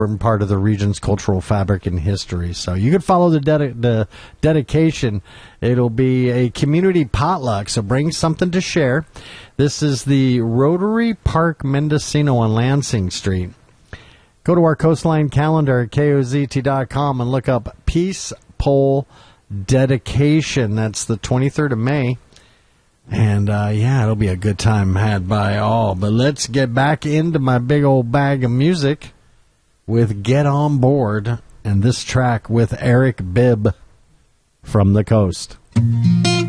part of the region's cultural fabric and history. So you could follow the dedication. It'll be a community potluck, so bring something to share. This is the Rotary Park Mendocino on Lansing Street. Go to our Coastline calendar at KOZT.com and look up Peace Pole Dedication. That's the 23rd of May. And, it'll be a good time had by all. But let's get back into my big old bag of music with Get On Board and this track with Eric Bibb from the coast.